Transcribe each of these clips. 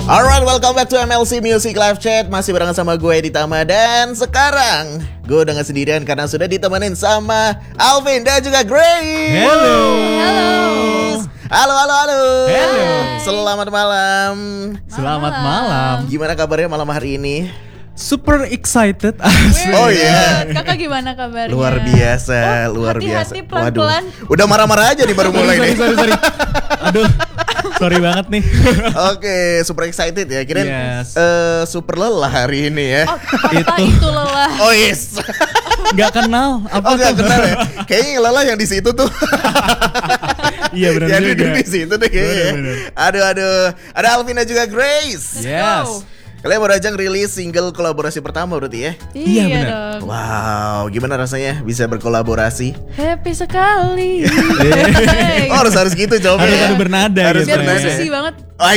Alright, welcome back to MLC Music Live Chat. Masih barengan sama gue Ditama. Dan sekarang gue udah gak sendirian karena sudah ditemenin sama Alvin dan juga Grace. Halo. Halo. Halo. Selamat malam. Selamat malam. Gimana kabarnya malam hari ini? Super excited. Oh iya. Kakak gimana kabarnya? Luar biasa, luar biasa. Hati-hati pelan-pelan. Udah marah-marah aja nih baru mulai nih. Sorry. Aduh, sorry banget nih. Oke, super excited ya. Kirain Yes. super lelah hari ini ya. Oh, apa itu lelah? Oh yes. Gak kenal. Apa Oh gak tuh? kenal ya. Kayaknya yang lelah yang di situ tuh. Iya benar Yang juga. duduk di situ deh kayaknya. Bener. Aduh. Ada Alvin dan juga Grace. Yes. Kalian baru aja ngerilis single kolaborasi pertama berarti ya? Iya, benar. dong. Wow, gimana rasanya bisa berkolaborasi? Happy sekali. Oh harus gitu jawabnya. Harus bernada Harus gitu. Biar bernada. musisi banget.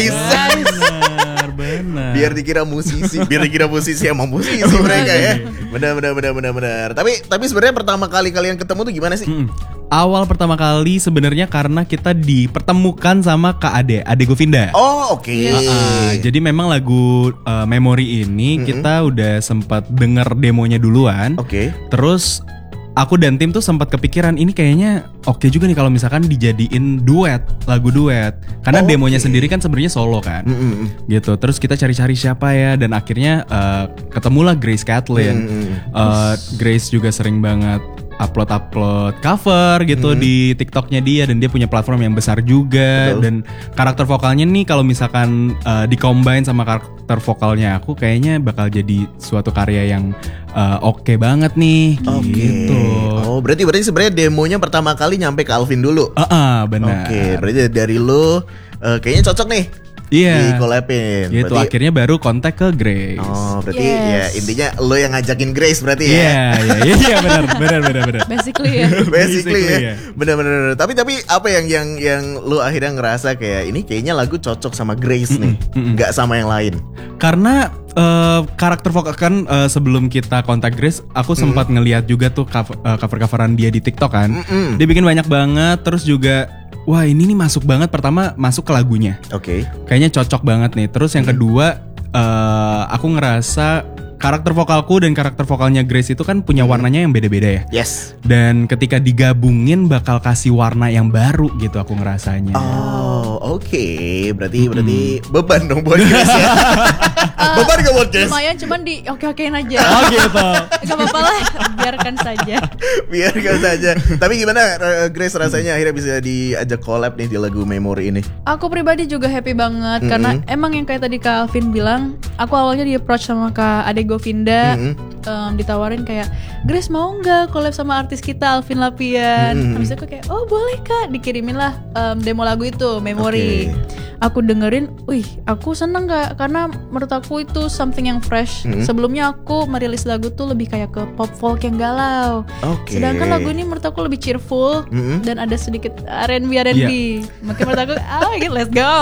Benar. Biar dikira musisi emang musisi mereka ya. Benar. Tapi sebenarnya pertama kali kalian ketemu tuh gimana sih? Awal pertama kali sebenarnya karena kita dipertemukan sama Kak Ade Govinda. Oh oke. Jadi memang lagu Memory ini kita udah sempat denger demonya duluan. Oke. Terus aku dan tim tuh sempat kepikiran ini kayaknya oke juga nih kalau misalkan dijadiin lagu duet. Karena demonya sendiri kan sebenarnya solo kan. Gitu. Terus kita cari-cari siapa ya dan akhirnya ketemulah Grace Kathleen. Grace juga sering banget upload cover gitu di TikToknya dia dan dia punya platform yang besar juga. Betul. Dan karakter vokalnya nih kalau misalkan di-combine sama karakter vokalnya aku kayaknya bakal jadi suatu karya yang oke banget nih gitu. Oh berarti sebenarnya demonya pertama kali nyampe ke Alvin dulu. Benar. Oke, berarti dari lu kayaknya cocok nih. Iya. Di collabin. Gitu Berarti, akhirnya baru kontak ke Grace. oh berarti Yes. ya intinya lo yang ngajakin Grace berarti ya. Iya benar. Basically ya. Basically ya. ya. Benar. Tapi apa yang lu akhirnya ngerasa kayak ini kayaknya lagu cocok sama Grace nih, nggak sama yang lain. Karena karakter vokal kan sebelum kita kontak Grace, aku sempat ngeliat juga tuh cover-coveran dia di TikTok kan. Dia bikin banyak banget, terus juga wah ini nih masuk banget. Pertama masuk ke lagunya, Oke. kayaknya cocok banget nih. Terus yang kedua, aku ngerasa karakter vokalku dan karakter vokalnya Grace itu kan punya warnanya yang beda-beda ya. Yes. Dan ketika digabungin bakal kasih warna yang baru gitu aku ngerasanya. Oh oke. Berarti beban dong buat Grace ya. Beban gak buat Grace? Lumayan cuman di oke-okein aja. Oh gitu. Gak apa-apa lah, biarkan saja. Biarkan saja. Tapi gimana Grace rasanya akhirnya bisa diajak collab nih di lagu Memory ini? Aku pribadi juga happy banget karena emang yang kayak tadi Kak Alvin bilang, aku awalnya di approach sama Kak Ade Govinda, ditawarin kayak Grace mau nggak collab sama artis kita Alvin Lapian. Habis itu aku kayak oh boleh Kak, dikirimin lah demo lagu itu Memory. Aku dengerin, wih aku seneng Kak karena menurut aku itu something yang fresh. Sebelumnya aku merilis lagu tuh lebih kayak ke pop folk yang galau. Oke. Sedangkan lagu ini menurut aku lebih cheerful dan ada sedikit R&B. Makanya menurut aku, let's go.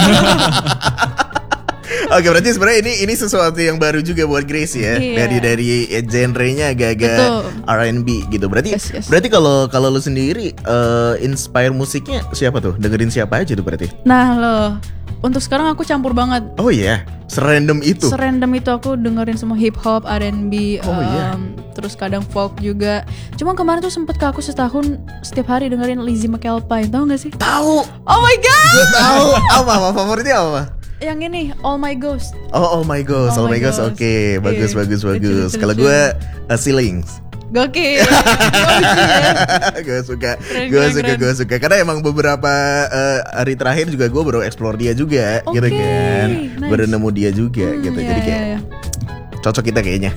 Oke, berarti sebenarnya ini sesuatu yang baru juga buat Grace ya. Iya. Dari genrenya agak-agak Betul. R&B gitu. Berarti Yes. berarti kalau lu sendiri inspire musiknya siapa tuh? Dengerin siapa aja tuh berarti? Nah loh, untuk sekarang aku campur banget. Oh iya, serandom itu. Serandom itu aku dengerin semua hip hop, R&B, Oh, iya. terus kadang folk juga. Cuma kemarin tuh sempet ke aku setahun setiap hari dengerin Lizzie McAlpine, tau gak sih? Tahu. Oh my god! Gue tahu. Apa favoritnya apa? Yang ini All My Ghost. Oh my Ghost, Oh oh my My Ghost. Ghost. Oke, bagus. Lucu. Kalau gue Ceilings. Gokil. Gue suka karena emang beberapa hari terakhir juga gue baru explore dia juga gitu Oke, kan. nice. Baru nemu dia juga gitu. Jadi kayak cocok kita kayaknya.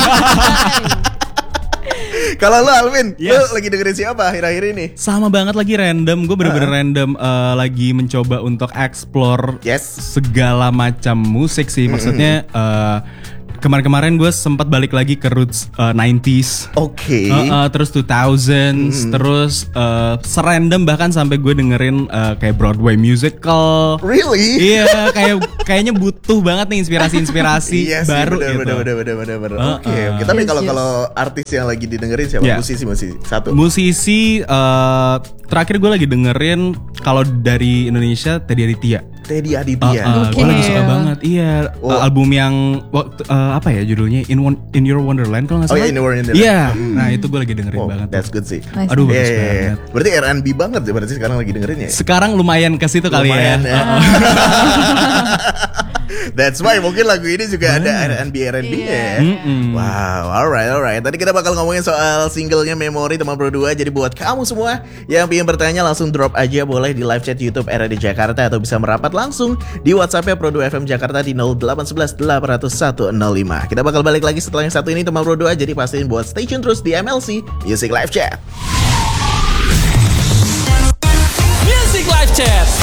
Kalau lo Alvin, lo lagi dengerin siapa akhir-akhir ini? Sama banget lagi random. Gue bener-bener random lagi mencoba untuk explore segala macam musik sih. Maksudnya kemarin-kemarin gue sempat balik lagi ke roots 90s. Oke. Terus 2000s, terus serandom bahkan sampai gue dengerin kayak Broadway musical. Really? Iya, kayaknya butuh banget nih inspirasi-inspirasi Iya sih, baru bener. Oke. Tapi kalau artis yang lagi didengerin siapa? Yeah. Musisi satu. Musisi terakhir gue lagi dengerin kalau dari Indonesia Teddy Aditya. Teddy Aditya. Gue lagi suka banget. Iya, Oh. album yang waktu apa ya judulnya In Your Wonderland kalau nggak Oh salah. iya, In Your Wonderland. Iya. Nah, itu gue lagi dengerin Oh, banget. that's good sih. Nice. Aduh, bagus Iya. banget. Berarti R&B banget ya berarti sekarang lagi dengerin ya? Sekarang lumayan ke situ kali Lumayan ya. ya. That's why mungkin lagu ini juga ada R&B-nya ya. Wow, alright. Tadi kita bakal ngomongin soal singlenya Memori teman Pro 2. Jadi buat kamu semua yang ingin bertanya langsung drop aja boleh di live chat YouTube RAD Jakarta atau bisa merapat langsung di WhatsApp-nya Pro 2 FM Jakarta di 0811 800 105. Kita bakal balik lagi setelah yang satu ini teman Pro 2. Jadi pastiin buat stay tune terus di MLC Music Live Chat. Music Live Chat.